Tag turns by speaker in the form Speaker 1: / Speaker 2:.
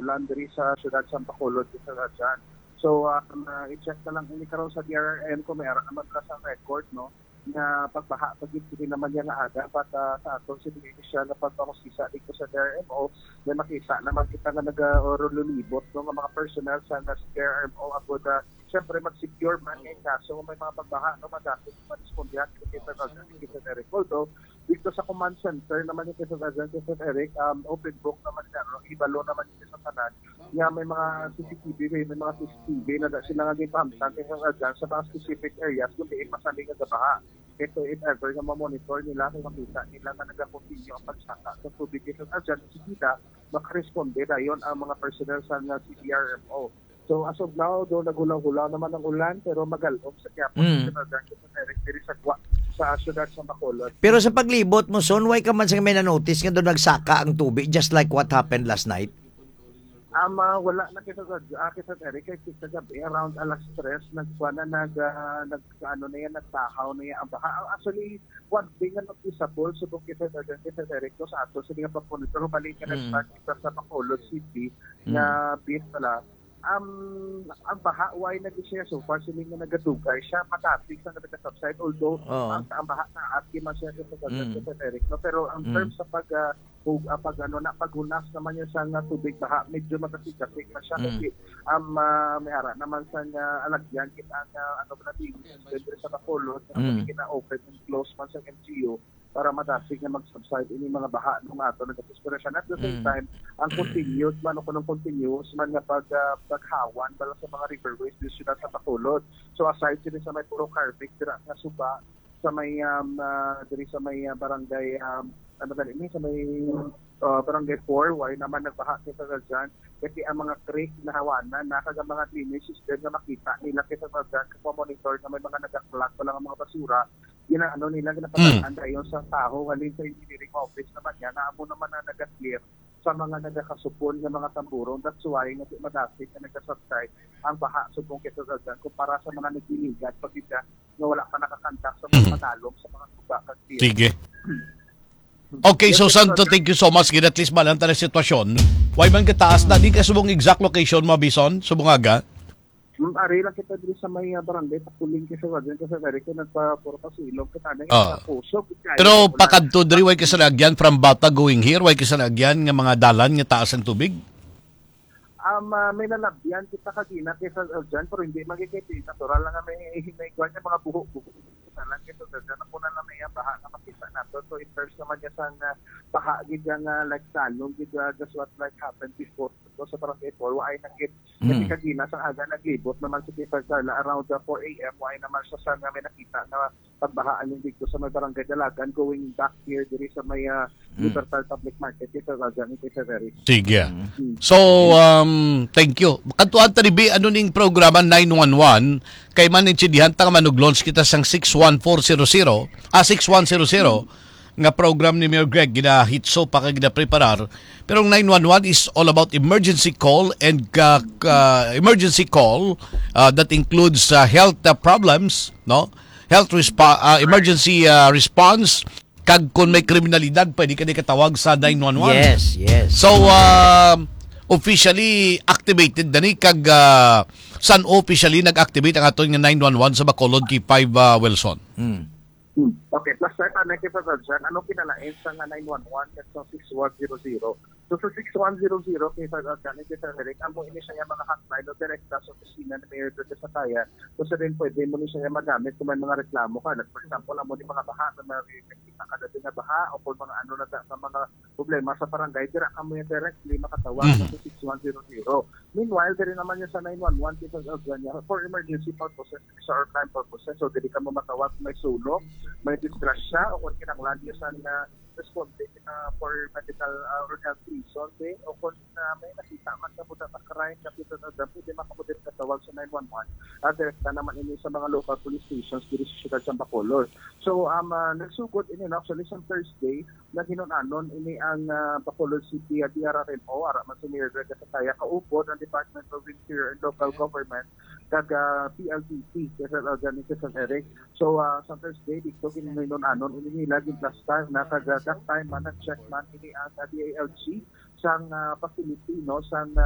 Speaker 1: ulan diri sa siyudad sa Bacolod sa Rajan. So i-check na lang ini karon sa DRRM kung may naman ka sa record no na pagbaha pagit naman yan nga aga pat sa aton si initial na pagpamusisa dito sa DRMO na makita naman kita nga nag-lulibot no nga mga personnel sa DRMO abot siyempre mag-secure man yung kaso may mga pagbaha no madapit mag-respondihan kita Eric. Although dito sa command center naman yung kita Eric open book naman no ibalo naman yung sa tanan nga may mga CCTV may mga CCTV na sila nga gipahamtan sa mga specific areas kung di masaling nga baha. Ito if ever na ma-monitor nila kung makita nila na nag-continue ang pagsaka sa tubig ito at dyan kita makaresponde na yun ang mga personnel sa CDRMO. So as of now, doon nagulaw-gulaw naman ang ulan pero magalom sa Quiapo sa syudad sa Bacolod.
Speaker 2: Pero sa paglibot mo, Son, why ka man sa may na-notice nga doon nagsaka ang tubig just like what happened last night?
Speaker 1: Wala na kita Eric kay kita gabi around alas 3 nagkuha na nagtahaw na yan ang baha. Actually one thing na noticeable subok kita Eric no, sa ato sa mga pagmonitor balik ka nag-start kita sa Bacolod City na base pala ang baha why nag-share so far sila nga nagadugay siya matatik sa nagka-subside although ang baha na atki man siya sa Eric no, pero ang terms sa paghunas naman niya sa tubig baha medyo magkasigasig na siya kasi may ara naman sa alagyan kita ang sa Bacolod kina-open and close man sa MGO para madasig na mag-subside ini mga baha ng ato nag-inspiration at the same time ang continuous man nga paghawan bala sa mga riverways dito sila sa Bacolod. So aside sila sa may puro carpet dira nga suba sa may diri sa may barangay sa may barangay 4 why naman nagbaha sa dyan kasi ang mga creek na hawanan nakaga mga drainage system na makita nila kasi sa dyan kung monitor na may mga nagka-clock pa lang ang mga basura nila ginapatandaan dayon sa taho halin sa engineering office naman yan naamo naman na nag-clear sa mga nagkakasupon ng mga tamburong that's why nga madasig na nagka-subside ang baha subong kita sa dyan kumpara sa mga nagliligat pagkita na wala pa nakakantak sa mga madalong sa mga tuba.
Speaker 3: Sige. Okay, so Santo, thank you so much. At least malanta na sitwasyon. Why man kataas na, di ka subong exact location mo, Bison? Subong aga?
Speaker 1: Ari lang kita dito sa may barangay, pakuling kita sa dyan, kasi very ko nagpa-puro pa silong kita na puso.
Speaker 3: Pero pakadto diri, why kasalagyan from Bata going here? Why kasalagyan nga mga dalan nga taas ang tubig?
Speaker 1: May nalabyan kita kagina kesa dyan, pero hindi magiging natural lang nga may kwan niya mga buho-buho. Lang ito dyan, ako na may baha na makita nato. So in terms naman niya sa baha, gidya nga like salong, gidya just what like happened before. So sa barangay 4, waay nagit. Kasi kagina sa aga naglibot naman si Kipag Carla around 4 a.m. Waay naman siya sa may nakita na pagbahaan yung dito sa may barangay Dalagan going back here diri sa may Libertad Public Market. Ito dyan, ito very.
Speaker 3: Sige. So, thank you. Katuan tanibi, ano ning programa 911 kay maninsidihan ta manug-launch kita sang 61400 nga program ni Mayor Greg gina-hitso pa kag gina-preparar. Pero ang 911 is all about emergency call and emergency call that includes health problems, no? Emergency response kag kung may kriminalidad pwede ka katawag sa 911.
Speaker 2: Yes.
Speaker 3: So officially activated dani kag san officially nag-activate ang aton nga 911 sa Bacolod kay 5 Wilson.
Speaker 1: Okay, plus sir, nakita sa dyan, anong kinalain sa 911 at sa 6100? So sa 6100, kaysa dyan, sa Eric, ang ini siya mga hotline o direkta sa opisina na Mayor Duterte sa Taya, so sa rin pwede mo siya magamit kung may mga reklamo ka. Like, for example, mo ni mga baha, na nakita ka na din na baha, o kung mga ano na mga problema sa barangay, dira ka mo yung directly makatawag sa 6100. Meanwhile, din naman yung sa 911, kaysa dyan, for emergency purposes, or crime purposes, so dili ka mo matawag may sulong, may disgrasya o kung kinanglan niyo sa responde for medical or health reasons o kung may nakita man sa buta sa crime kapito na dapat hindi makapudin katawag sa 911 at direkta naman ini sa mga local police stations dito sa siyudad sa Bacolod. So nagsugod ini actually sa Thursday na hinunanon ini ang Bacolod City at DRRMO ara man sa Mayor Greg sa Taya kaupod ang Department of Interior and Local Government kag PLTC kasi organization sa Eric. So sa Thursday dito hinunanon ini lagi plus time na kag that time man check man ini ang DALG sang facility no sang